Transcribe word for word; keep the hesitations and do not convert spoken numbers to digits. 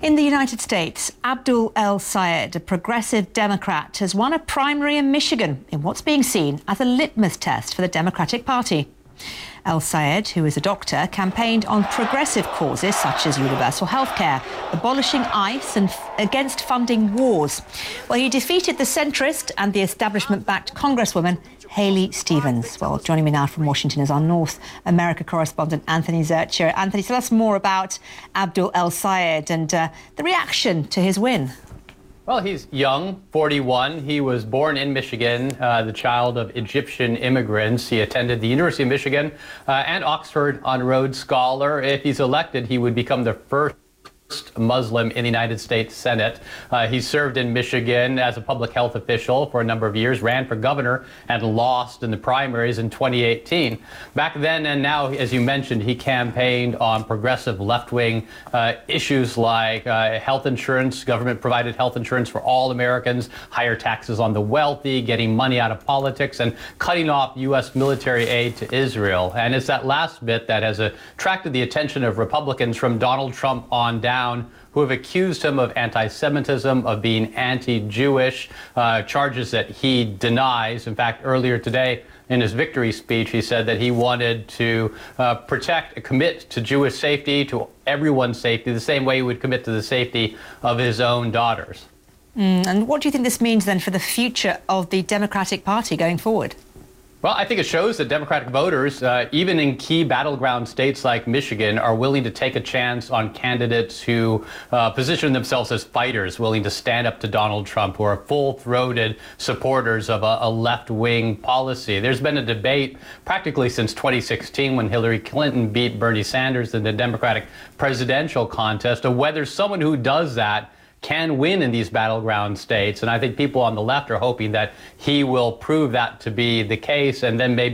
In the United States, Abdul El-Sayed, a progressive Democrat, has won a primary in Michigan in what's being seen as a litmus test for the Democratic Party. El-Sayed, who is a doctor, campaigned on progressive causes such as universal health care, abolishing ICE and f against funding wars. Well, he defeated the centrist and the establishment-backed Congresswoman Haley Stevens. Well, joining me now from Washington is our North America correspondent Anthony Zurcher. Anthony, tell us more about Abdul El-Sayed and uh, the reaction to his win. Well, he's young, forty-one. He was born in Michigan, uh, the child of Egyptian immigrants. He attended the University of Michigan uh, and Oxford on Rhodes Scholar. If he's elected, he would become the first Muslim in the United States Senate. Uh, he served in Michigan as a public health official for a number of years, ran for governor, and lost in the primaries in twenty eighteen. Back then and now, as you mentioned, he campaigned on progressive left-wing uh, issues like uh, health insurance, government-provided health insurance for all Americans, higher taxes on the wealthy, getting money out of politics, and cutting off U S military aid to Israel. And it's that last bit that has attracted the attention of Republicans from Donald Trump on down, who have accused him of anti-Semitism, of being anti-Jewish, uh, charges that he denies. In fact, earlier today in his victory speech, he said that he wanted to uh, protect, commit to Jewish safety, to everyone's safety, the same way he would commit to the safety of his own daughters. Mm, and what do you think this means then for the future of the Democratic Party going forward? Well, I think it shows that Democratic voters, uh, even in key battleground states like Michigan, are willing to take a chance on candidates who uh, position themselves as fighters, willing to stand up to Donald Trump, who are full-throated supporters of a, a left-wing policy. There's been a debate practically since twenty sixteen when Hillary Clinton beat Bernie Sanders in the Democratic presidential contest of whether someone who does that can win in these battleground states. And I think people on the left are hoping that he will prove that to be the case, and then maybe